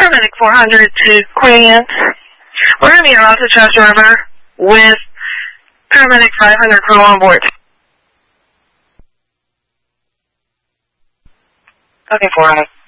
Paramedic 400 to Queen Anne. We're going to be in Rochester River with Paramedic 500 crew on board. Okay, 400.